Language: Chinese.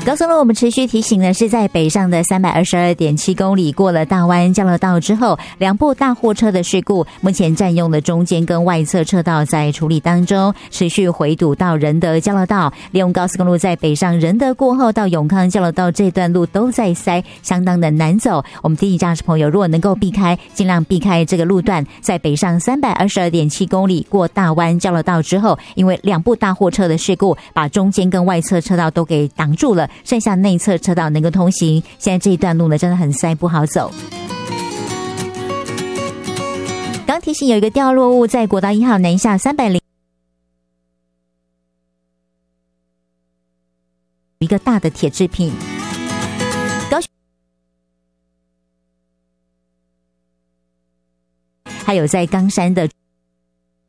高速路我们持续提醒的是，在北上的322.7公里过了大湾交流道之后，两部大货车的事故，目前占用的中间跟外侧车道在处理当中，持续回堵到仁德交流道。利用高速公路在北上仁德过后到永康交流道这段路都在塞，相当的难走。我们提醒驾驶朋友，如果能够避开，尽量避开这个路段。在北上322.7公里过大湾交流道之后，因为两部大货车的事故，把中间跟外侧车道都给挡住了，剩下内侧车道能够通行。现在这一段路呢，真的很塞，不好走。刚提醒有一个掉落物在国道1号南下300一个大的铁制品。高雄还有在冈山的